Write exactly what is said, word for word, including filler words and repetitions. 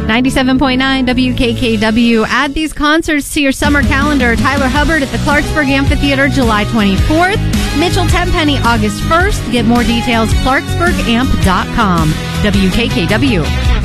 ninety-seven point nine W K K W. Add these concerts to your summer calendar. Tyler Hubbard at the Clarksburg Amphitheater, July twenty-fourth. Mitchell Tenpenny, August first. Get more details, clarksburg amp dot com. W K K W.